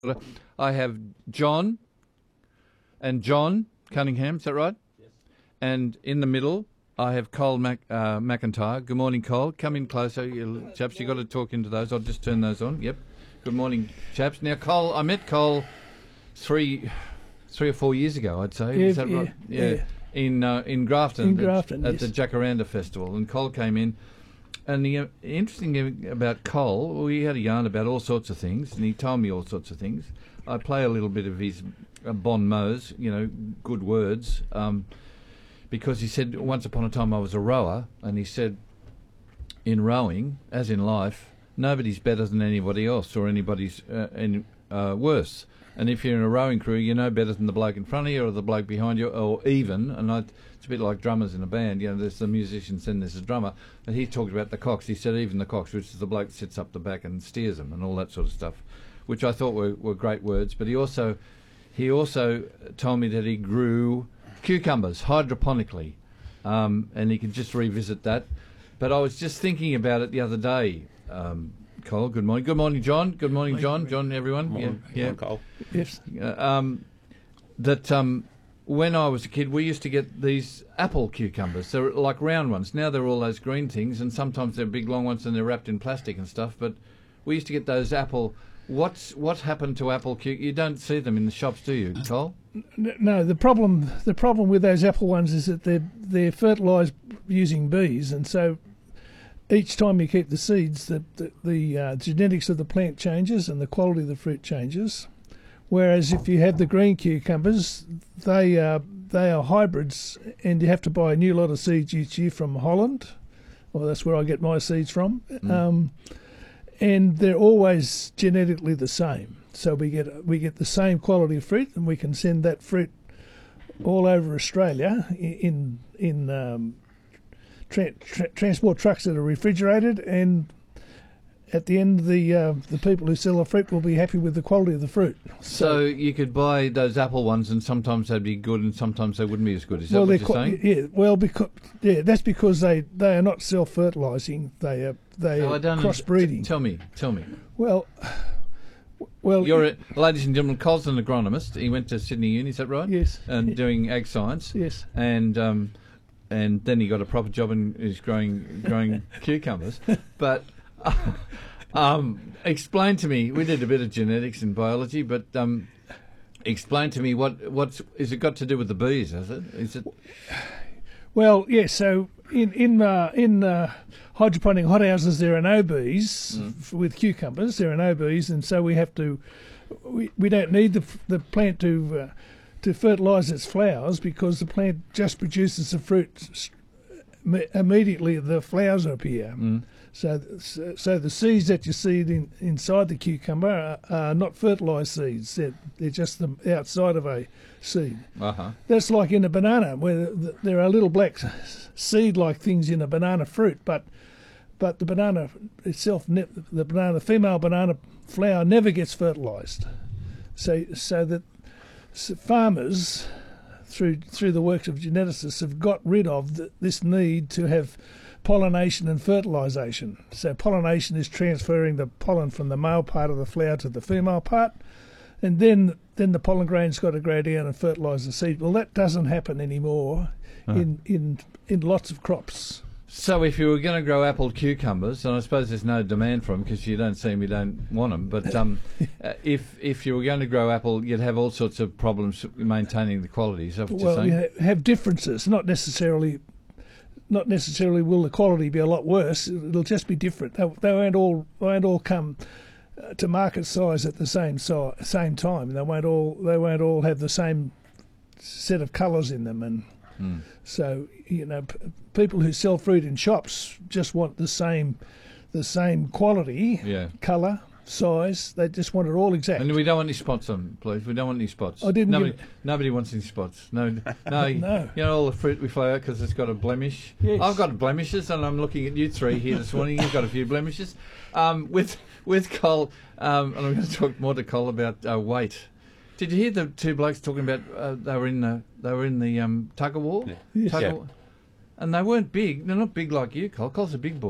I have John and John Cunningham. Is that right? Yes. And in the middle, I have Cole McIntyre. Good morning, Cole. Come in closer, you chaps. You've got to talk into those. I'll just turn those on. Yep. Good morning, chaps. Now, Cole, I met Cole three or 4 years ago, I'd say. Is that right? Yeah. In Grafton. At the Jacaranda Festival. And Cole came in. And the interesting thing about Cole, we had a yarn about all sorts of things, and he told me all sorts of things. I play a little bit of his bon mots, good words, because he said, once upon a time I was a rower, and he said, in rowing, as in life, nobody's better than anybody else, or anybody's worse. And if you're in a rowing crew, you're no better than the bloke in front of you or the bloke behind you, or even, it's a bit like drummers in a band, there's the musicians and there's the drummer. And he talked about the cox. He said even the cox, which is the bloke that sits up the back and steers them and all that sort of stuff, which I thought were great words. But he also told me that he grew cucumbers hydroponically, and he could just revisit that. But I was just thinking about it the other day, Cole, good morning. Good morning, John. Good morning, John. John, everyone. Morning. Yeah. Cole. Yes. When I was a kid, we used to get these apple cucumbers. They're like round ones. Now they're all those green things, and sometimes they're big, long ones, and they're wrapped in plastic and stuff. But we used to get those apple. What happened to apple cucumbers? You don't see them in the shops, do you, Cole? No. The problem with those apple ones is that they're fertilised using bees, and so each time you keep the seeds, the genetics of the plant changes and the quality of the fruit changes. Whereas if you have the green cucumbers, they are hybrids, and you have to buy a new lot of seeds each year from Holland. Well, that's where I get my seeds from. And they're always genetically the same. So we get the same quality of fruit, and we can send that fruit all over Australia in transport trucks that are refrigerated, and at the end, the people who sell the fruit will be happy with the quality of the fruit. So you could buy those apple ones, and sometimes they'd be good, and sometimes they wouldn't be as good. Is that what you're saying? Yeah. Well, that's because they are not self-fertilising. They are crossbreeding. Tell me. Well. Ladies and gentlemen, Cole's an agronomist. He went to Sydney Uni. Is that right? Yes. And doing ag science. Yes. And then he got a proper job and is growing cucumbers. But explain to me. We did a bit of genetics and biology, but explain to me what's is it got to do with the bees? Has it? Is it? Well, yes. So in hydroponic hothouses, there are no bees with cucumbers. There are no bees, and so we have to. We don't need the plant to fertilise its flowers, because the plant just produces the fruit immediately. The flowers appear. So the seeds that you see inside the cucumber are not fertilised seeds. They're just the outside of a seed. Uh-huh. That's like in a banana, where there are little black seed-like things in a banana fruit, but the banana itself, the female banana flower never gets fertilised. So that farmers, through the works of geneticists, have got rid of this need to have pollination and fertilisation. So pollination is transferring the pollen from the male part of the flower to the female part, and then the pollen grain's got to grow down and fertilise the seed. Well, that doesn't happen anymore in lots of crops. So if you were going to grow apple cucumbers, and I suppose there's no demand for them because you don't see them, you don't want them, but if you were going to grow apple, you'd have all sorts of problems maintaining the quality. Is that what you're saying? You have differences, not necessarily will the quality be a lot worse. It'll just be different. They won't all come to market size at the same time. They won't all have the same set of colours in them, and so people who sell fruit in shops just want the same quality, colour, size. They just want it all exact. And we don't want any spots on them, please. We don't want any spots. Nobody wants any spots. No. No. All the fruit we flow out because it's got a blemish. Yes. I've got blemishes, and I'm looking at you three here this morning. You've got a few blemishes. With Cole, and I'm going to talk more to Cole about weight. Did you hear the two blokes talking about they were in the tug of war? Yes. And they weren't big. They're not big like you, Cole. Cole's a big boy.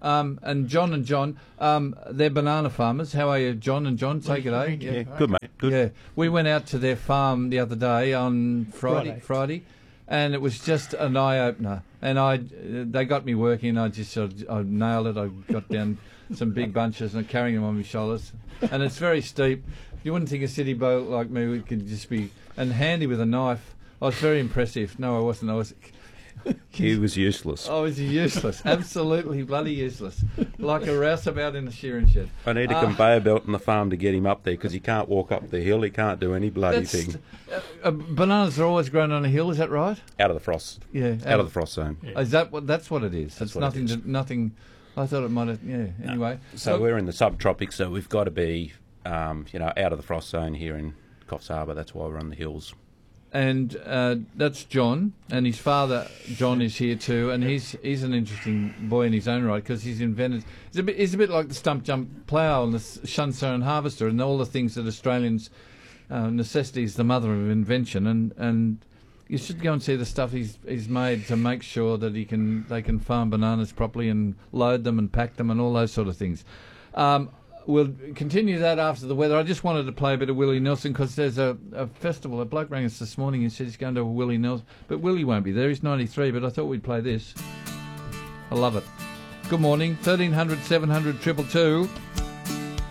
And John, they're banana farmers. How are you, John and John? Take it, eh? Yeah, good, mate. Good. Yeah, we went out to their farm the other day on Friday, and it was just an eye opener. And they got me working. I nailed it. I got down some big bunches and carrying them on my shoulders. And it's very steep. You wouldn't think a city bloke like me could just be handy with a knife. I was very impressive. No, I wasn't. He was useless. I was useless. Absolutely bloody useless. Like a rouseabout in a shearing shed. I need a conveyor belt on the farm to get him up there because he can't walk up the hill. He can't do any bloody thing. Bananas are always grown on a hill. Is that right? Out of the frost. Yeah. Out of the frost zone. Yeah. Is that what? That's what it is. That's it's what nothing. it is. Nothing. I thought it might have. Yeah. Anyway. So we're in the subtropics, so we've got to be, out of the frost zone here in Coffs Harbour. That's why we're on the hills. And that's John, and his father John is here too, and he's an interesting boy in his own right because he's invented. He's a bit like the stump jump plough and the Shunstone harvester and all the things that Australians necessity is the mother of invention, and you should go and see the stuff he's made to make sure that they can farm bananas properly and load them and pack them and all those sort of things. We'll continue that after the weather. I just wanted to play a bit of Willie Nelson because there's a festival. A bloke rang us this morning and said he's going to a Willie Nelson. But Willie won't be there. He's 93, but I thought we'd play this. I love it. Good morning. 1300 700 222.